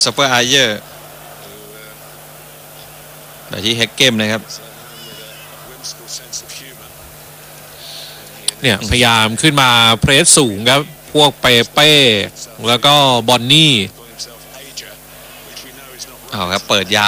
สเปอร์ไอเยอร์ไปที่เฮกเกมนะครับเนี่ยพยายามขึ้นมาเพรสสูงครับพวกเปเป้แล้วก็บอนนี่เอาครับเปิดยาว